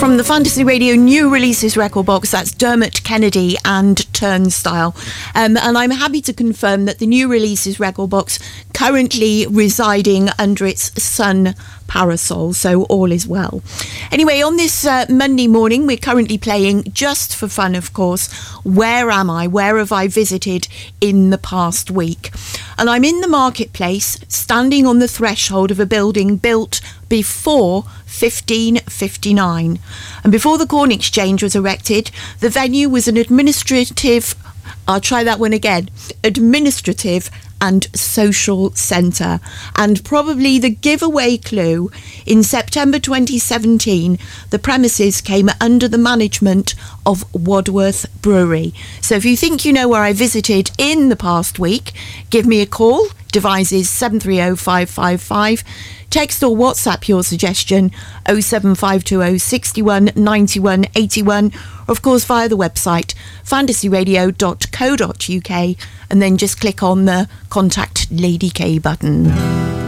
From the Fantasy Radio new releases record box, that's Dermot Kennedy and Turnstile. And I'm happy to confirm that the new releases record box currently residing under its sun parasol, so all is well. Anyway, on this Monday morning, we're currently playing, just for fun of course, Where Am I? Where have I visited in the past week? And I'm in the marketplace, standing on the threshold of a building built before 1559. And before the Corn Exchange was erected, the venue was an administrative and social centre. And probably the giveaway clue, in September 2017, the premises came under the management of Wadworth Brewery. So if you think you know where I visited in the past week, give me a call. Device is 730555. Text or WhatsApp your suggestion 07520 61 91 81, or of course via the website fantasyradio.co.uk, and then just click on the Contact Lady K button.